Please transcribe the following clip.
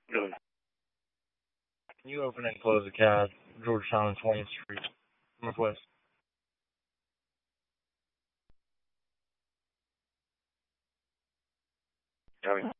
Really? Can you open and close the cab, Georgetown and 20th Street, Northwest? Copy.